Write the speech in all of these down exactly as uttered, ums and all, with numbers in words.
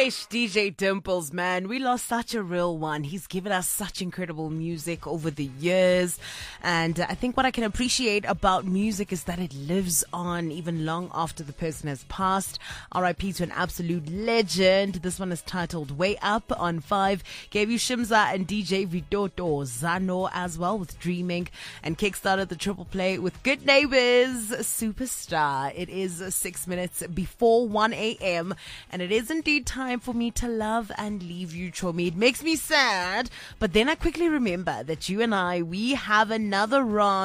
D J Dimples, man, we lost such a real one. He's given us such incredible music over the years. And uh, I think what I can appreciate about music is that it lives on even long after the person has passed. R I P to an absolute legend. This one is titled Way Up on five. Gave you Shimza and D J Vidoto Zano as well with Dreaming, and kickstarted the triple play with Good Neighbors Superstar. It is six minutes before one a.m. and it is indeed time for me to love and leave you, Chomi. It makes me sad, but then I quickly remember that you and I, we have another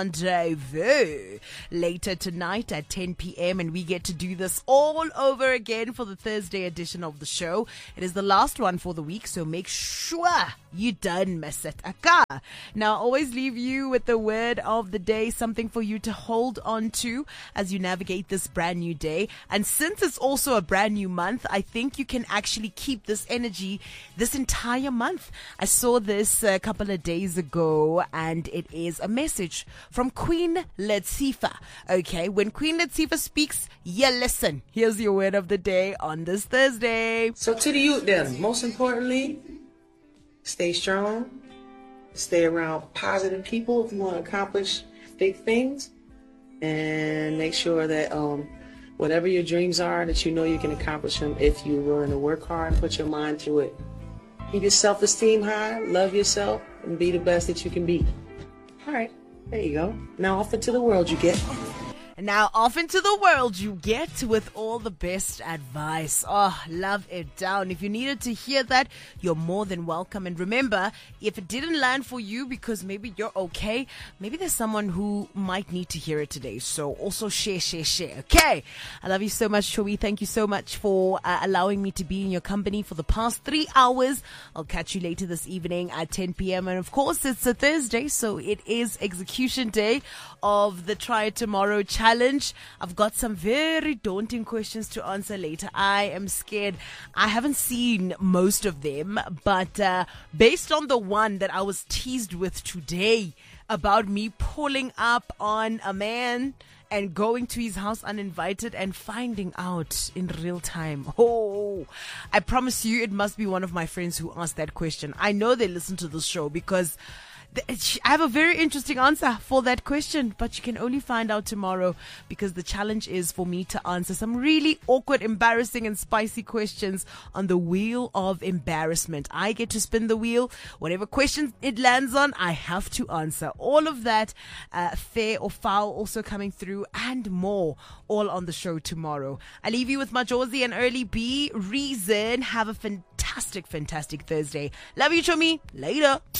rendezvous later tonight at ten p.m. and we get to do this all over again for the Thursday edition of the show. It is the last one for the week, so make sure you don't miss it. Aka. Now, I always leave you with the word of the day, something for you to hold on to as you navigate this brand new day. And since it's also a brand new month, I think you can actually keep this energy this entire month. I saw this a couple of days ago, and it is a message from Queen Latifah. Okay, when Queen Latifah speaks, you listen. Here's your word of the day on this Thursday. So to the youth then, most importantly, stay strong, stay around positive people if you want to accomplish big things, and make sure that um whatever your dreams are, that you know you can accomplish them if you're willing to work hard and put your mind to it. Keep your self-esteem high, love yourself, and be the best that you can be. All right, there you go. Now off into the world you get. And now off into the world you get with all the best advice. Oh, love it down. If you needed to hear that, you're more than welcome. And remember, if it didn't land for you because maybe you're okay, maybe there's someone who might need to hear it today. So also share, share, share. Okay. I love you so much, Chobi. Thank you so much for uh, allowing me to be in your company for the past three hours. I'll catch you later this evening at ten p.m. And of course, it's a Thursday, so it is execution day of the Try It Tomorrow challenge. Challenge. I've got some very daunting questions to answer later. I am scared. I haven't seen most of them, but uh, based on the one that I was teased with today about me pulling up on a man and going to his house uninvited and finding out in real time. Oh, I promise you it must be one of my friends who asked that question. I know they listen to this show because I have a very interesting answer for that question, but you can only find out tomorrow because the challenge is for me to answer some really awkward, embarrassing, and spicy questions on the wheel of embarrassment. I get to spin the wheel. Whatever question it lands on, I have to answer. All of that, uh, fair or foul, also coming through, and more, all on the show tomorrow. I leave you with Majosi and Early B. Reason. Have a fantastic, fantastic Thursday. Love you, Chomi. Later.